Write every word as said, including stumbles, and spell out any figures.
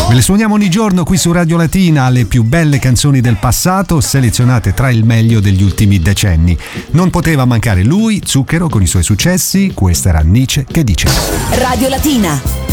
Ve le suoniamo ogni giorno qui su Radio Latina, le più belle canzoni del passato selezionate tra il meglio degli ultimi decenni. Non poteva mancare lui, Zucchero, con i suoi successi. Questa era Nietzsche che dice: Radio Latina,